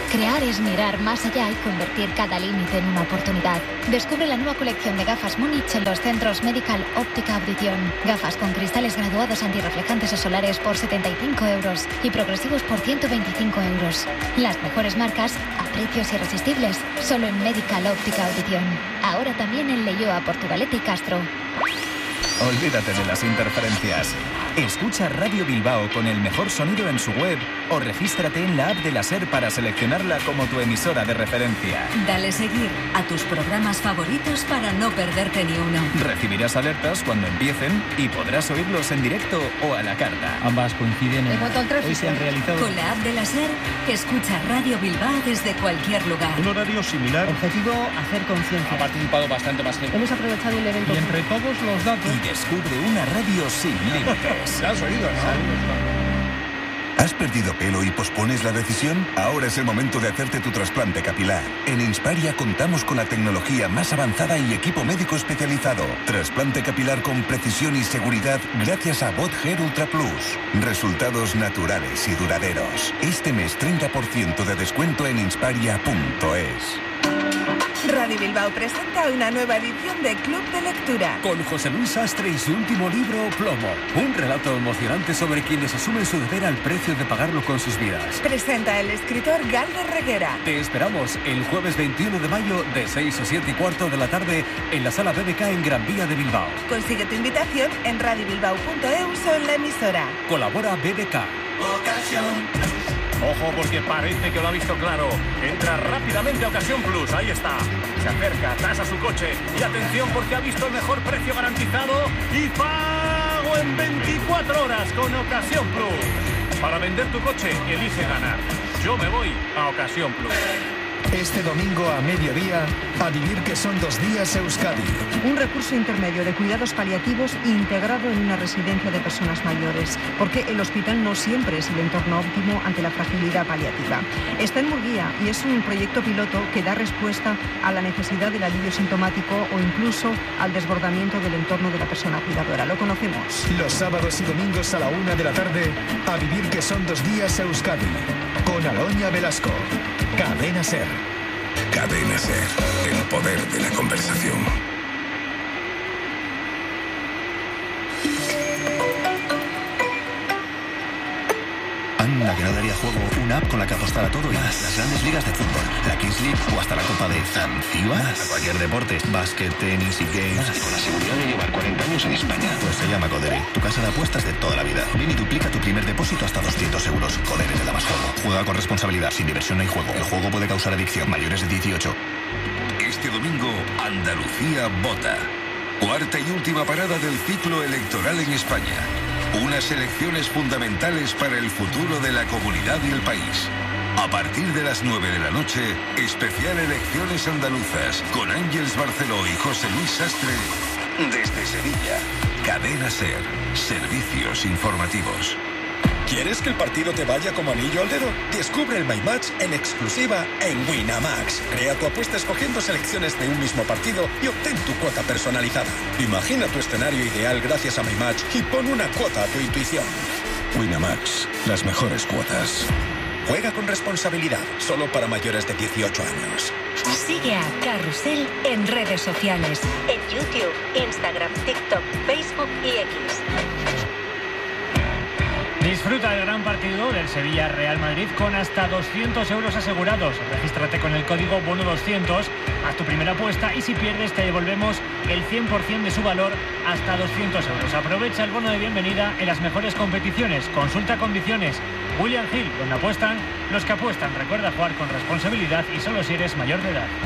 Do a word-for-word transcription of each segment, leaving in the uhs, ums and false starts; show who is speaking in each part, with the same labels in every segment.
Speaker 1: Crear es mirar más allá y convertir cada límite en una oportunidad. Descubre la nueva colección de gafas Múnich en los centros Medical Óptica Audición. Gafas con cristales graduados antirreflejantes o solares por setenta y cinco euros y progresivos por ciento veinticinco euros. Las mejores marcas a precios irresistibles, solo en Medical Óptica Audición. Ahora también en Leioa, Portugalete y Castro.
Speaker 2: Olvídate de las interferencias. Escucha Radio Bilbao con el mejor sonido en su web o regístrate en la app de la SER para seleccionarla como tu emisora de referencia.
Speaker 3: Dale seguir a tus programas favoritos para no perderte ni uno.
Speaker 2: Recibirás alertas cuando empiecen y podrás oírlos en directo o a la carta.
Speaker 4: Ambas coinciden en...
Speaker 5: Hoy se han realizado...
Speaker 3: Con la app de la SER, escucha Radio Bilbao desde cualquier lugar.
Speaker 6: Un horario similar.
Speaker 5: Objetivo, hacer conciencia.
Speaker 4: Ha participado bastante más gente.
Speaker 5: Hemos aprovechado el evento.
Speaker 4: Y entre todos los datos...
Speaker 2: Y descubre una radio sin límites.
Speaker 4: ¿Lo has oído, no?
Speaker 7: ¿Has perdido pelo y pospones la decisión? Ahora es el momento de hacerte tu trasplante capilar. En Insparia contamos con la tecnología más avanzada y equipo médico especializado. Trasplante capilar con precisión y seguridad gracias a Bot Hair Ultra Plus. Resultados naturales y duraderos. Este mes treinta por ciento de descuento en insparia punto es.
Speaker 8: Radio Bilbao presenta una nueva edición de Club de Lectura.
Speaker 9: Con José Luis Sastre y su último libro, Plomo. Un relato emocionante sobre quienes asumen su deber al precio de pagarlo con sus vidas.
Speaker 8: Presenta el escritor Galder Reguera.
Speaker 9: Te esperamos el jueves veintiuno de mayo de seis a siete y cuarto de la tarde en la Sala B B K en Gran Vía de Bilbao.
Speaker 8: Consigue tu invitación en radio bilbao punto e u o en la emisora.
Speaker 9: Colabora B B K.
Speaker 6: Ocasión. Ojo, porque parece que lo ha visto claro. Entra rápidamente a Ocasión Plus, ahí está. Se acerca, tasa su coche y atención porque ha visto el mejor precio garantizado y pago en veinticuatro horas con Ocasión Plus. Para vender tu coche, elige ganar. Yo me voy a Ocasión Plus.
Speaker 10: Este domingo a mediodía, a vivir que son dos días Euskadi.
Speaker 5: Un recurso intermedio de cuidados paliativos integrado en una residencia de personas mayores, porque el hospital no siempre es el entorno óptimo ante la fragilidad paliativa. Está en Murguía y es un proyecto piloto que da respuesta a la necesidad del alivio sintomático o incluso al desbordamiento del entorno de la persona cuidadora. Lo conocemos.
Speaker 10: Los sábados y domingos a la una de la tarde, a vivir que son dos días Euskadi. Con Aloña Velasco. Cadena SER.
Speaker 7: Cadena SER, el poder de la conversación.
Speaker 11: Anda, que no daría juego una app con la que apostar a todo y más. Las grandes ligas de fútbol, la Kings League o hasta la Copa de Zanzíbar. A cualquier deporte, básquet, tenis y games. Con la seguridad de llevar cuarenta años en España. Pues se llama Codere, tu casa de apuestas de toda la vida. Ven y duplica tu primer depósito hasta doscientos euros. Codere te da más juego. Juega con responsabilidad, sin diversión no hay juego. El juego puede causar adicción. Mayores de dieciocho.
Speaker 7: Este domingo, Andalucía vota. Cuarta y última parada del ciclo electoral en España. Unas elecciones fundamentales para el futuro de la comunidad y el país. A partir de las nueve de la noche, especial Elecciones Andaluzas con Ángeles Barceló y José Luis Sastre desde Sevilla. Cadena SER, servicios informativos.
Speaker 12: ¿Quieres que el partido te vaya como anillo al dedo? Descubre el My Match en exclusiva en Winamax. Crea tu apuesta escogiendo selecciones de un mismo partido y obtén tu cuota personalizada. Imagina tu escenario ideal gracias a My Match y pon una cuota a tu intuición.
Speaker 7: Winamax, las mejores cuotas.
Speaker 12: Juega con responsabilidad, solo para mayores de dieciocho años.
Speaker 3: Sigue a Carrusel en redes sociales. En YouTube, Instagram, TikTok, Facebook y X.
Speaker 13: Disfruta del gran partido del Sevilla-Real Madrid con hasta doscientos euros asegurados. Regístrate con el código bono doscientos, haz tu primera apuesta y si pierdes te devolvemos el cien por ciento de su valor hasta doscientos euros. Aprovecha el bono de bienvenida en las mejores competiciones. Consulta condiciones. William Hill, donde apuestan los que apuestan. Recuerda jugar con responsabilidad y solo si eres mayor de edad.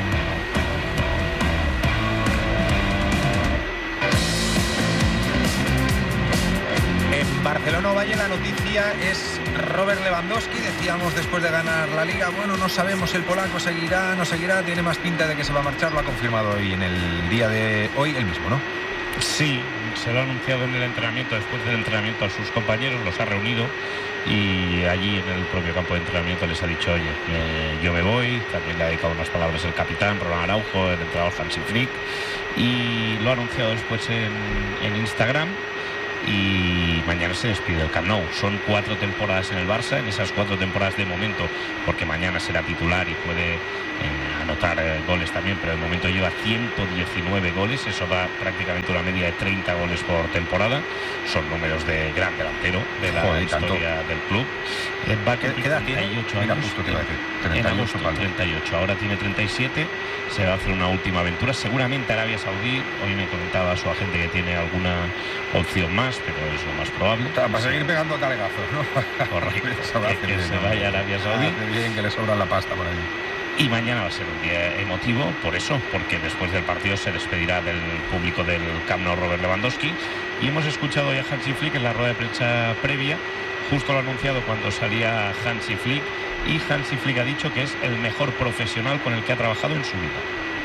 Speaker 14: En Barcelona Valle la noticia es Robert Lewandowski. Decíamos después de ganar la Liga, bueno, no sabemos si el polaco seguirá, no seguirá, tiene más pinta de que se va a marchar, lo ha confirmado hoy en el día de hoy el mismo, ¿no?
Speaker 15: Sí, se lo ha anunciado en el entrenamiento, después del entrenamiento a sus compañeros, los ha reunido y allí en el propio campo de entrenamiento les ha dicho, oye, eh, yo me voy. También le ha dedicado unas palabras el capitán Roland Araujo, el entrenador Hansi Flick, y lo ha anunciado después en, en Instagram. y mañana se despide del Camp Nou. Son cuatro temporadas en el Barça, en esas cuatro temporadas de momento, porque mañana será titular y puede eh, anotar eh, goles también, pero de momento lleva ciento diecinueve goles, eso da prácticamente una media de treinta goles por temporada. Son números de gran delantero de la Joder, historia tanto. del club. Eh, va a cumplir treinta y ocho años. Justo te iba a decir, treinta y ocho, en agosto, treinta y ocho, ahora tiene treinta y siete, se va a hacer una última aventura, seguramente Arabia Saudí. Hoy me comentaba su agente que tiene alguna opción más, pero es lo más probable.
Speaker 14: O sea, para seguir pegando talegazos, ¿no?
Speaker 15: Correcto, que, que se vaya a Arabia Saudí.
Speaker 14: Ah, bien, que le sobra la pasta por ahí.
Speaker 15: Y mañana va a ser un día emotivo, por eso, porque después del partido se despedirá del público del Camp Nou Robert Lewandowski. Y hemos escuchado ya a Hansi Flick en la rueda de prensa previa, justo lo ha anunciado cuando salía Hansi Flick, y Hansi Flick ha dicho que es el mejor profesional con el que ha trabajado en su vida.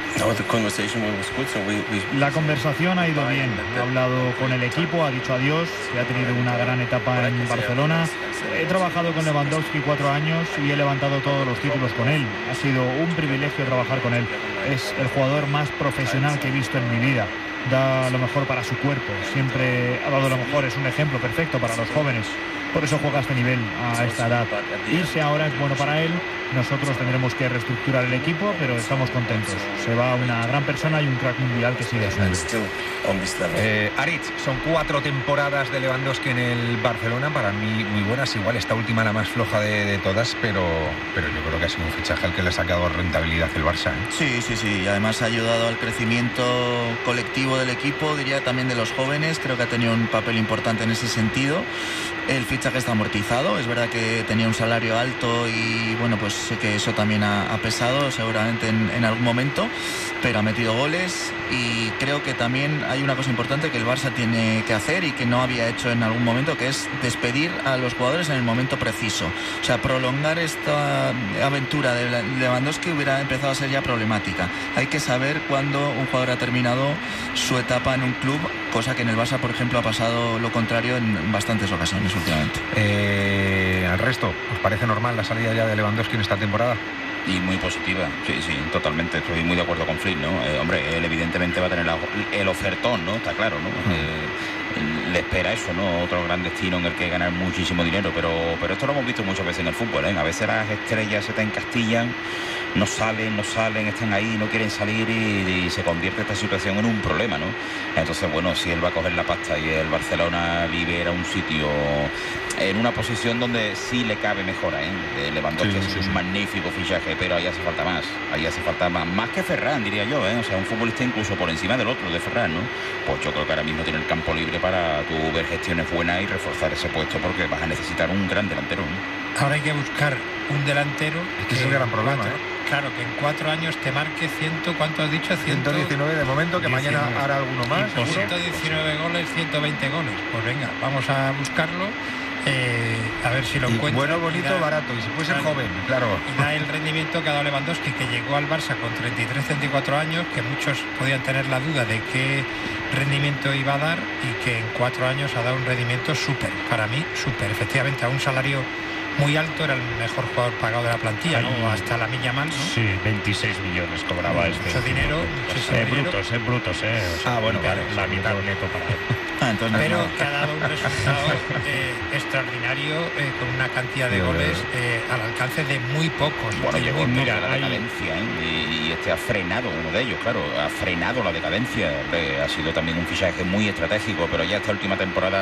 Speaker 16: La conversación ha ido bien, ha hablado con el equipo, ha dicho adiós, que ha tenido una gran etapa en Barcelona. He trabajado con Lewandowski cuatro años y he levantado todos los títulos con él. Ha sido un privilegio trabajar con él. Es el jugador más profesional que he visto en mi vida. Da lo mejor para su cuerpo, siempre ha dado lo mejor, es un ejemplo perfecto para los jóvenes. Por eso juega a este nivel, a esta edad. Irse ahora es bueno para él. Nosotros tendremos que reestructurar el equipo, pero estamos contentos. Se va una gran persona y un crack mundial que sigue a su nivel.
Speaker 14: Eh, Aritz, son cuatro temporadas de Lewandowski en el Barcelona, para mí muy buenas. Igual esta última la más floja de, de todas, pero, pero yo creo que ha sido un fichaje al que le ha sacado rentabilidad el Barça, ¿eh?
Speaker 17: Sí, sí, sí. Y además ha ayudado al crecimiento colectivo del equipo, diría también de los jóvenes. Creo que ha tenido un papel importante en ese sentido. El fichaje está amortizado, es verdad que tenía un salario alto y bueno, pues sé que eso también ha, ha pesado seguramente en, en algún momento, pero ha metido goles y creo que también hay una cosa importante que el Barça tiene que hacer y que no había hecho en algún momento, que es despedir a los jugadores en el momento preciso. O sea, prolongar esta aventura de Lewandowski hubiera empezado a ser ya problemática. Hay que saber cuándo un jugador ha terminado su etapa en un club, cosa que en el Barça, por ejemplo, ha pasado lo contrario en bastantes ocasiones últimamente.
Speaker 14: Eh, al resto, ¿os parece normal la salida ya de Lewandowski en esta temporada?
Speaker 18: Y muy positiva, sí, sí, totalmente. Estoy muy de acuerdo con Flick, ¿no? Eh, hombre, él evidentemente va a tener la, el ofertón, ¿no? Está claro, ¿no? Uh-huh. Eh, le espera eso, ¿no? Otro gran destino en el que ganar muchísimo dinero, pero, pero esto lo hemos visto muchas veces en el fútbol, ¿eh? A veces las estrellas se te encastillan, no salen, no salen, están ahí, no quieren salir y, y se convierte esta situación en un problema, ¿no? Entonces, bueno, si él va a coger la pasta y el Barcelona libera un sitio en una posición donde sí le cabe mejora, ¿eh? Lewandowski sí, es sí, un sí. magnífico fichaje, pero ahí hace falta más, ahí hace falta más, más que Ferran, diría yo, ¿eh? O sea, un futbolista incluso por encima del otro, de Ferran, ¿no? Pues yo creo que ahora mismo tiene el campo libre para tu ver gestiones buenas y reforzar ese puesto, porque vas a necesitar un gran delantero, ¿no?
Speaker 19: Ahora hay que buscar un delantero.
Speaker 14: Es que, que es el gran problema, cuatro,
Speaker 19: ¿eh? Claro, que en cuatro años te marque ciento, ¿cuánto has dicho?
Speaker 14: ciento diecinueve de momento, que diecinueve. Mañana hará alguno más.
Speaker 19: ciento diecinueve goles, ciento veinte goles. Pues venga, vamos a buscarlo. Eh, a ver si lo encuentra.
Speaker 14: Bueno, bonito, da, barato, y si puede ser joven, claro.
Speaker 19: Y da el rendimiento que ha dado Lewandowski, que llegó al Barça con treinta y tres, treinta y cuatro años, que muchos podían tener la duda de qué rendimiento iba a dar, y que en cuatro años ha dado un rendimiento súper, para mí súper, efectivamente, a un salario muy alto, era el mejor jugador pagado de la plantilla, ¿no? O hasta la Miña Mal, ¿no?
Speaker 15: Sí, veintiséis millones cobraba
Speaker 19: mucho
Speaker 15: este.
Speaker 19: Mucho dinero,
Speaker 15: muchísimo eh, dinero. Brutos, eh, brutos, eh. O sea,
Speaker 14: ah, bueno, vale.
Speaker 15: La mitad neto para él.
Speaker 17: Ah, entonces
Speaker 19: pero
Speaker 17: no.
Speaker 19: que ha dado un resultado eh, extraordinario, eh, con una cantidad de goles eh, al alcance de muy pocos.
Speaker 18: Bueno, llegó
Speaker 19: muy
Speaker 18: mira, la decadencia, ¿eh? y, y este ha frenado, uno de ellos, claro, ha frenado la decadencia. Eh, ha sido también un fichaje muy estratégico, pero ya esta última temporada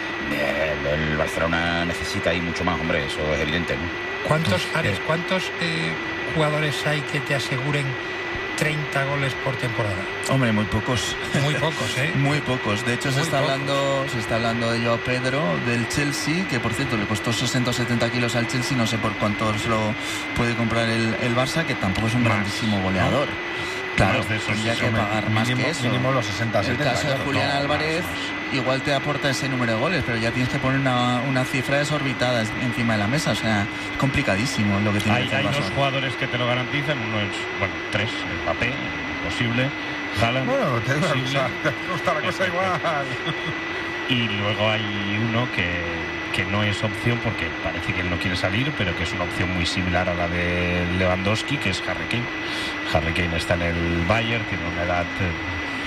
Speaker 18: el, el Barcelona necesita ir mucho más, hombre, eso es evidente, ¿no?
Speaker 19: ¿Cuántos, Ares, cuántos eh, jugadores hay que te aseguren treinta goles por temporada?
Speaker 17: Hombre, muy pocos.
Speaker 19: Muy pocos, ¿eh?
Speaker 17: Muy pocos. De hecho, se está hablando se está hablando de Joao Pedro, del Chelsea, que por cierto le costó sesenta o setenta kilos al Chelsea, no sé por cuánto se lo puede comprar el, el Barça, que tampoco es un más, grandísimo goleador. ¿no? Claro, tendría que pagar más
Speaker 14: mínimo,
Speaker 17: que eso.
Speaker 14: Mínimo los sesenta, setenta.
Speaker 17: El caso de Julián
Speaker 14: no,
Speaker 17: Álvarez
Speaker 14: no,
Speaker 17: igual te aporta ese número de goles, pero ya tienes que poner una, una cifra desorbitada encima de la mesa. O sea, es complicadísimo lo que tiene
Speaker 15: hay,
Speaker 17: que hacer.
Speaker 15: Hay dos jugadores que te lo garantizan. Uno es, bueno, tres, Mbappé, imposible. Haaland,
Speaker 14: bueno, te gusta la cosa igual.
Speaker 15: Y luego hay uno que, que no es opción porque parece que él no quiere salir, pero que es una opción muy similar a la de Lewandowski, que es Harry Kane. Harry Kane está en el Bayern, tiene una edad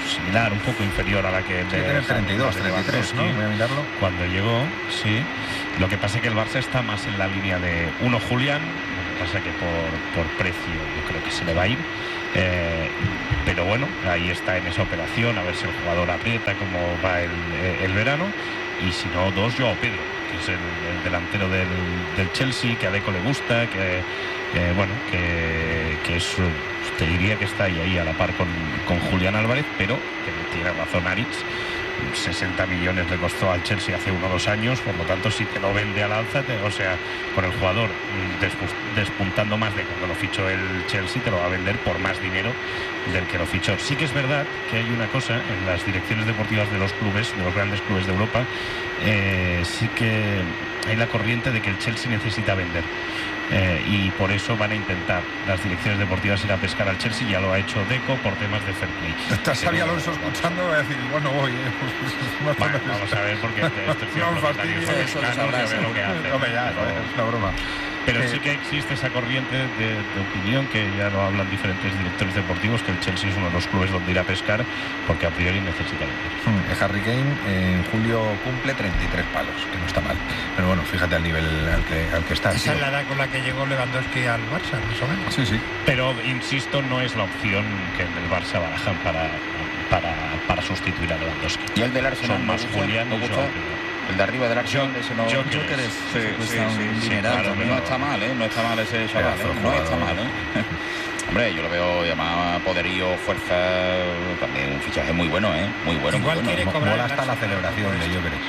Speaker 15: similar, un poco inferior a la que el
Speaker 14: de, sí, treinta y dos, treinta y tres, ¿no? Voy a mirarlo.
Speaker 15: Cuando llegó, sí. Lo que pasa es que el Barça está más en la línea de uno Julián, lo que pasa es que por, por precio yo creo que se le va a ir. Eh, pero bueno, ahí está en esa operación, a ver si el jugador aprieta cómo va el, el verano. Y si no, dos, Joao Pedro, que es el, el delantero del, del Chelsea, que a Deco le gusta, que eh, bueno, que, que es, te diría que está ahí, ahí a la par con, con Julián Álvarez, pero que tiene razón Aritz. sesenta millones le costó al Chelsea hace uno o dos años, por lo tanto si te lo vende al alza, te, o sea, con el jugador despuntando más de cuando lo fichó el Chelsea, te lo va a vender por más dinero del que lo fichó. Sí que es verdad que hay una cosa en las direcciones deportivas de los clubes, de los grandes clubes de Europa, eh, sí que hay la corriente de que el Chelsea necesita vender. Eh, y por eso van a intentar las direcciones deportivas ir a pescar al Chelsea. Ya lo ha hecho Deco por temas de fair play.
Speaker 14: Está Xabi Alonso escuchando, voy a decir, bueno, voy. Eh.
Speaker 15: Bueno, vamos a ver, porque este es cierto,
Speaker 14: no fastidio, eso lo sabrás,
Speaker 15: lo que hace.
Speaker 14: Hombre, ya, pero... es una broma.
Speaker 15: Pero
Speaker 14: eh,
Speaker 15: sí que existe esa corriente de, de opinión, que ya lo hablan diferentes directores deportivos, que el Chelsea es uno de los clubes donde ir a pescar, porque a priori necesita vender.
Speaker 14: Hmm, Harry Kane en julio cumple treinta y tres palos, que no está mal. Pero bueno, fíjate al nivel al que, al que está.
Speaker 19: Esa es la edad con la que llegó Lewandowski al Barça, más o menos.
Speaker 14: Sí, sí.
Speaker 15: Pero, insisto, no es la opción que en el Barça barajan para, para, para sustituir a Lewandowski.
Speaker 18: Y el del Arsenal,
Speaker 15: son más Julián y Joao.
Speaker 18: El de arriba del Arsenal, ese no...
Speaker 15: Yo
Speaker 18: creo
Speaker 15: que
Speaker 18: sí, sí, sí, sí,
Speaker 15: sí, claro,
Speaker 18: no está mal, ¿eh? No está mal ese chaval, ¿eh? No está mal, ¿eh? Hombre, yo lo veo llamado poderío, fuerza, también un fichaje muy bueno, ¿eh? Muy bueno,
Speaker 19: Igual
Speaker 18: muy bueno.
Speaker 19: quiere cobrar
Speaker 14: mola hasta la celebración de Jokeres.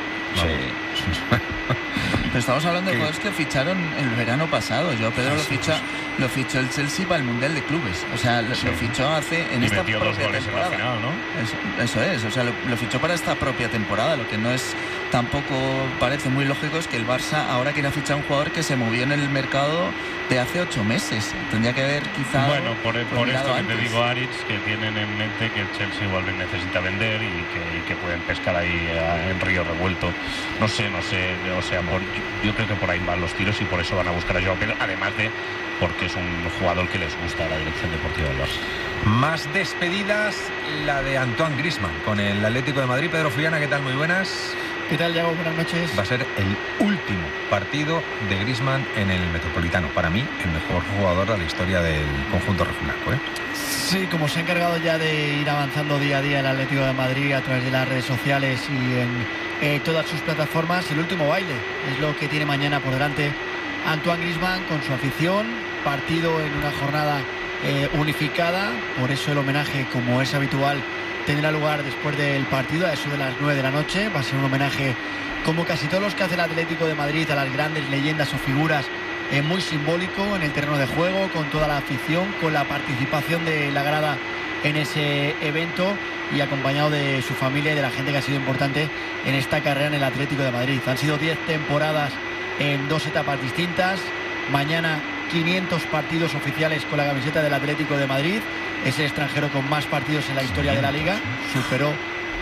Speaker 18: Sí.
Speaker 17: Pero estamos hablando de jugadores que ficharon el verano pasado. Yo Pedro lo ficha, lo fichó el Chelsea para el Mundial de Clubes. O sea, lo, sí. lo fichó hace en
Speaker 15: y
Speaker 17: esta
Speaker 15: metió
Speaker 17: propia
Speaker 15: dos goles
Speaker 17: temporada.
Speaker 15: En la final, ¿no?
Speaker 17: Eso, eso es, o sea, lo, lo fichó para esta propia temporada. Lo que no es tampoco parece muy lógico es que el Barça ahora quiera fichar a un jugador que se movió en el mercado de hace ocho meses. Tendría que haber quizá.
Speaker 15: Bueno, por, por esto que
Speaker 17: antes.
Speaker 15: te digo, Aritz, que tienen en mente que el Chelsea igual necesita vender y que, y que pueden pescar ahí a, en río revuelto. No sé, no sé, o sea, por, yo creo que por ahí van los tiros y por eso van a buscar a Joao Pedro, además de porque es un jugador que les gusta a la dirección deportiva del Barça.
Speaker 14: Más despedidas, la de Antoine Griezmann con el Atlético de Madrid. Pedro Fullana, ¿qué tal? Muy buenas.
Speaker 20: ¿Qué tal, Diego? Buenas noches.
Speaker 14: Va a ser el último partido de Griezmann en el Metropolitano. Para mí, el mejor jugador de la historia del conjunto rojiblanco, ¿eh?
Speaker 20: Sí, como se ha encargado ya de ir avanzando día a día el Atlético de Madrid a través de las redes sociales y en eh, todas sus plataformas, el último baile es lo que tiene mañana por delante Antoine Griezmann con su afición. Partido en una jornada eh, unificada, por eso el homenaje, como es habitual, tendrá lugar después del partido a eso de las nueve de la noche. Va a ser un homenaje, como casi todos los que hace el Atlético de Madrid, a las grandes leyendas o figuras, eh, muy simbólico en el terreno de juego, con toda la afición, con la participación de la grada en ese evento y acompañado de su familia y de la gente que ha sido importante en esta carrera en el Atlético de Madrid. Han sido diez temporadas en dos etapas distintas. Mañana quinientos partidos oficiales con la camiseta del Atlético de Madrid. Es el extranjero con más partidos en la historia de la Liga. Superó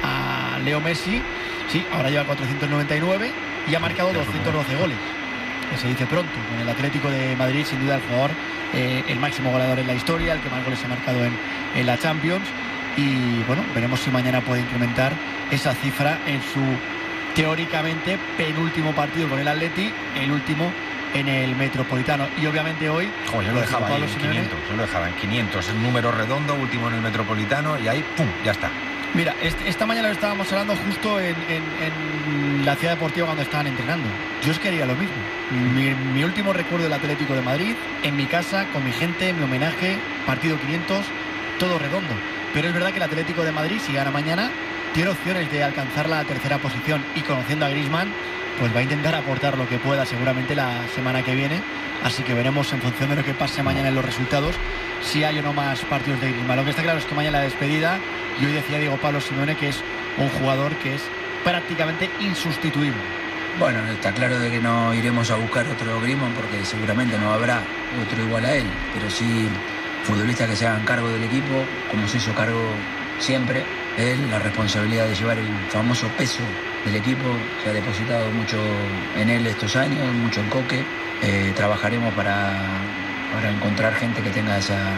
Speaker 20: a Leo Messi. Sí, ahora lleva cuatrocientos noventa y nueve y ha marcado doscientos doce goles. Que se dice pronto. Con el Atlético de Madrid, sin duda, el jugador, eh, el máximo goleador en la historia, el que más goles ha marcado en, en la Champions. Y bueno, veremos si mañana puede incrementar esa cifra en su teóricamente penúltimo partido con el Atleti, el último en el Metropolitano. Y obviamente hoy...
Speaker 14: Jo, yo lo dejaba ahí en quinientos, yo lo dejaba en quinientos, el número redondo, último en el Metropolitano, y ahí, ¡pum!, ya está.
Speaker 20: Mira, este, esta mañana lo estábamos hablando justo en, en, en la Ciudad Deportiva cuando estaban entrenando. Yo os quería lo mismo. Mi, mi último recuerdo del Atlético de Madrid, en mi casa, con mi gente, mi homenaje, partido quinientos, todo redondo. Pero es verdad que el Atlético de Madrid, si gana mañana, tiene opciones de alcanzar la tercera posición, y conociendo a Griezmann, pues va a intentar aportar lo que pueda seguramente la semana que viene. Así que veremos en función de lo que pase mañana en los resultados si hay o no más partidos de Griezmann. Lo que está claro es que mañana la despedida, y hoy decía Diego Pablo Simeone que es un jugador que es prácticamente insustituible.
Speaker 21: Bueno, está claro de que no iremos a buscar otro Griezmann porque seguramente no habrá otro igual a él, pero sí futbolistas que se hagan cargo del equipo, como se hizo cargo siempre él, la responsabilidad de llevar el famoso peso del equipo. Se ha depositado mucho en él estos años, mucho en Coque. Eh, trabajaremos para, para encontrar gente que tenga esa,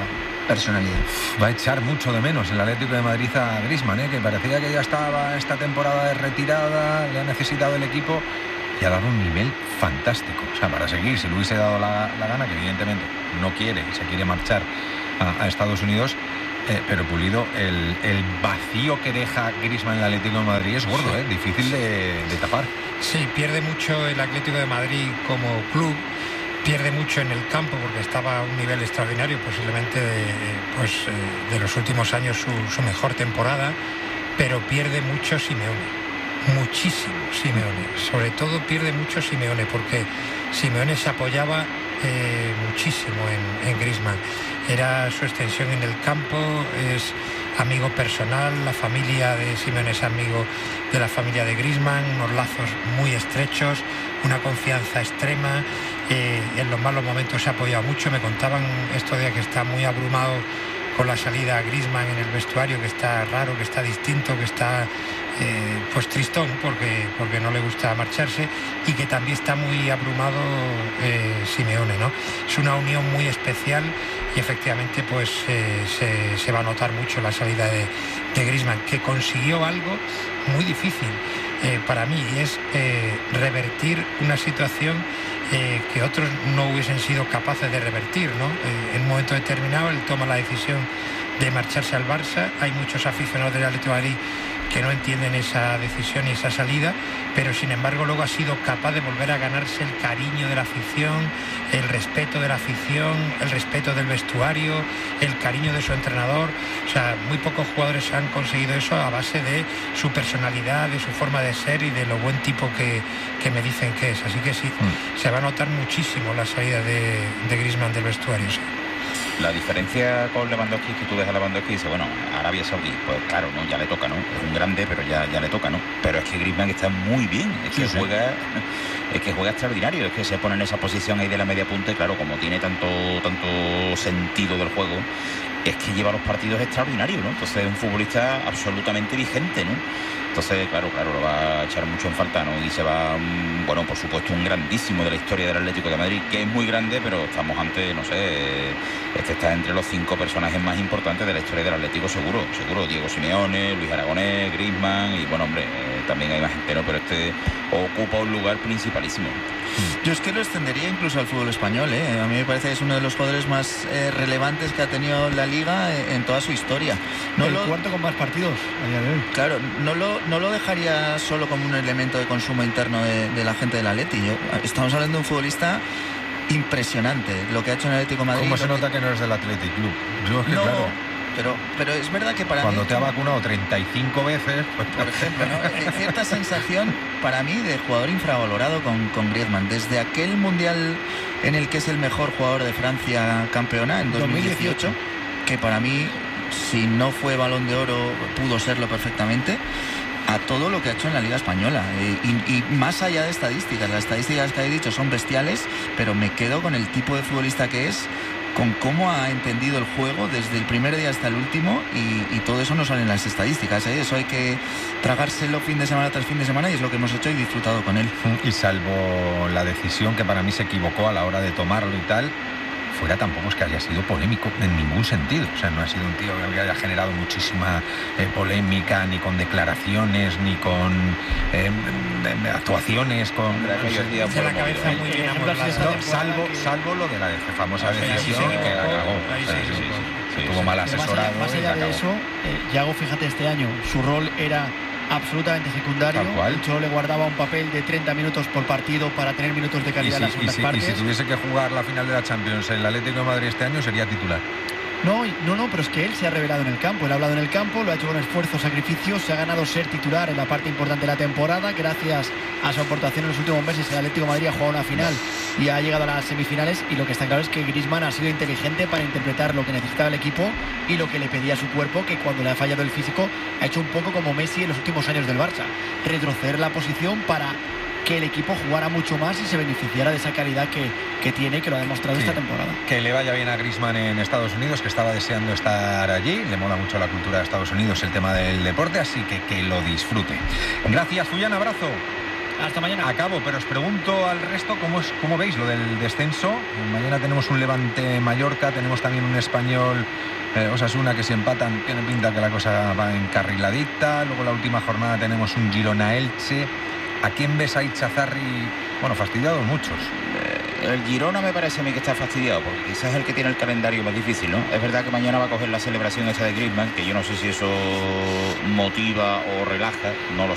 Speaker 21: personalidad.
Speaker 14: Va a echar mucho de menos el Atlético de Madrid a Griezmann, ¿eh? Que parecía que ya estaba esta temporada de retirada, le ha necesitado el equipo y ha dado un nivel fantástico. O sea, para seguir, si le hubiese dado la, la gana, que evidentemente no quiere y se quiere marchar a, a Estados Unidos, eh, pero Pulido, el, el vacío que deja Griezmann en el Atlético de Madrid es gordo, ¿eh? Difícil de, de tapar.
Speaker 19: Sí, pierde mucho el Atlético de Madrid como club. Pierde mucho en el campo porque estaba a un nivel extraordinario, posiblemente de, pues, de los últimos años su, su mejor temporada, pero pierde mucho Simeone, muchísimo Simeone, sobre todo pierde mucho Simeone porque Simeone se apoyaba eh, muchísimo en, en Griezmann, era su extensión en el campo, es amigo personal, la familia de Simeone es amigo de la familia de Griezmann, unos lazos muy estrechos, una confianza extrema. Eh, en los malos momentos se ha apoyado mucho. Me contaban estos días que está muy abrumado con la salida a Griezmann en el vestuario, que está raro, que está distinto, que está eh, pues tristón porque, porque no le gusta marcharse, y que también está muy abrumado eh, Simeone, ¿no? Es una unión muy especial y efectivamente pues eh, se, se va a notar mucho la salida de, de Griezmann, que consiguió algo muy difícil eh, para mí, y es eh, revertir una situación Eh, que otros no hubiesen sido capaces de revertir, ¿no? Eh, en un momento determinado él toma la decisión de marcharse al Barça. Hay muchos aficionados del Atlético de Madrid que no entienden esa decisión y esa salida, pero sin embargo luego ha sido capaz de volver a ganarse el cariño de la afición, el respeto de la afición, el respeto del vestuario, el cariño de su entrenador. O sea, muy pocos jugadores han conseguido eso a base de su personalidad, de su forma de ser y de lo buen tipo que, que me dicen que es. Así que sí, mm. se va a notar muchísimo la salida de, de Griezmann del vestuario, sí.
Speaker 18: La diferencia con Lewandowski es que tú ves a Lewandowski y dices, bueno, Arabia Saudí, pues claro, ¿no? Ya le toca, ¿no? Es un grande, pero ya, ya le toca, ¿no? Pero es que Griezmann está muy bien, es que sí, juega, sí. es que juega extraordinario, es que se pone en esa posición ahí de la media punta y claro, como tiene tanto, tanto sentido del juego, es que lleva los partidos extraordinarios, ¿no? Entonces es un futbolista absolutamente vigente, ¿no? Entonces, claro, claro, lo va a echar mucho en falta, ¿no? Y se va, bueno, por supuesto, un grandísimo de la historia del Atlético de Madrid, que es muy grande, pero estamos ante, no sé, este está entre los cinco personajes más importantes de la historia del Atlético, seguro, seguro. Diego Simeone, Luis Aragonés, Griezmann, y bueno, hombre, eh, también hay más gente, ¿no? Pero este ocupa un lugar principalísimo.
Speaker 17: Yo es que lo extendería incluso al fútbol español, ¿eh? A mí me parece que es uno de los jugadores más eh, relevantes que ha tenido la Liga en, en toda su historia.
Speaker 16: No el lo, cuarto con más partidos a día de hoy.
Speaker 17: Claro, no lo, no lo dejaría solo como un elemento de consumo interno de, de la gente del Atleti. Yo, estamos hablando de un futbolista impresionante, lo que ha hecho en el Atlético de Madrid.
Speaker 14: ¿Cómo se
Speaker 17: que...
Speaker 14: nota que no eres del Athletic Club? Yo es que
Speaker 17: no,
Speaker 14: claro...
Speaker 17: Pero, pero es verdad que para
Speaker 14: Cuando
Speaker 17: mí...
Speaker 14: te ha vacunado treinta y cinco veces... Pues,
Speaker 17: por ejemplo, ¿no? Hay cierta sensación para mí de jugador infravalorado con, con Griezmann. Desde aquel Mundial en el que es el mejor jugador de Francia campeona, en dos mil dieciocho, que para mí, si no fue Balón de Oro, pudo serlo perfectamente, a todo lo que ha hecho en la Liga Española. Y, y más allá de estadísticas, las estadísticas que he dicho son bestiales, pero me quedo con el tipo de futbolista que es, con cómo ha entendido el juego desde el primer día hasta el último, y, y todo eso no sale en las estadísticas, ¿eh? Eso hay que tragárselo fin de semana tras fin de semana, y es lo que hemos hecho y disfrutado con él.
Speaker 14: Y salvo la decisión que para mí se equivocó a la hora de tomarlo y tal, fuera tampoco es que haya sido polémico en ningún sentido. O sea, no ha sido un tío que haya generado muchísima eh, polémica, ni con declaraciones, ni con eh, actuaciones, con...
Speaker 19: De la cabeza muy bien
Speaker 14: no, salvo, salvo lo de la famosa decisión que la cagó. Estuvo mal asesorado.
Speaker 20: Más allá de eso, eh, Yago, fíjate, este año su rol era absolutamente secundario. De hecho, le guardaba un papel de treinta minutos por partido para tener minutos de calidad en las segundas partes.
Speaker 14: Y si tuviese que jugar la final de la Champions en el Atlético de Madrid este año, sería titular.
Speaker 20: No, no, no, pero es que él se ha revelado en el campo, él ha hablado en el campo, lo ha hecho con esfuerzo, sacrificio, se ha ganado ser titular en la parte importante de la temporada, gracias a su aportación en los últimos meses. El Atlético de Madrid ha jugado una final y ha llegado a las semifinales, y lo que está claro es que Griezmann ha sido inteligente para interpretar lo que necesitaba el equipo y lo que le pedía su cuerpo, que cuando le ha fallado el físico ha hecho un poco como Messi en los últimos años del Barça, retroceder la posición para que el equipo jugara mucho más y se beneficiara de esa calidad que, que tiene y que lo ha demostrado sí, esta temporada.
Speaker 14: Que le vaya bien a Griezmann en Estados Unidos, que estaba deseando estar allí, le mola mucho la cultura de Estados Unidos, el tema del deporte, así que que lo disfrute. Gracias, Fuyan, abrazo.
Speaker 20: Hasta mañana.
Speaker 14: Acabo, pero os pregunto al resto cómo, es, cómo veis lo del descenso. Mañana tenemos un Levante Mallorca, tenemos también un Español eh, Osasuna que si empatan tiene pinta que la cosa va encarriladita. Luego la última jornada tenemos un Girona Elche. ¿A quién ves ahí, Chazarri? Bueno, fastidiados muchos.
Speaker 18: El Girona me parece a mí que está fastidiado, porque quizás es el que tiene el calendario más difícil, ¿no? Es verdad que mañana va a coger la celebración esa de Griezmann, que yo no sé si eso motiva o relaja, no lo sé.